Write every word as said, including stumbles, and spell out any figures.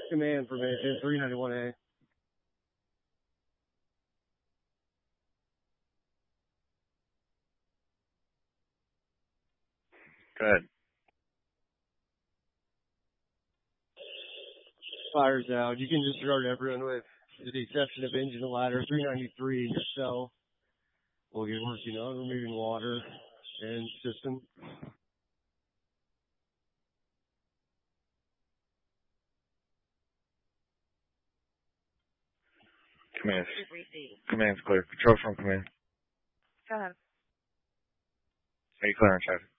Command for three ninety-one A. Go ahead. Fires out. You can disregard everyone with the exception of engine and ladder. three ninety-three in your cell. We'll get working on removing water and system. Command. Command's clear. Control from command. Go ahead. Are you clear on traffic?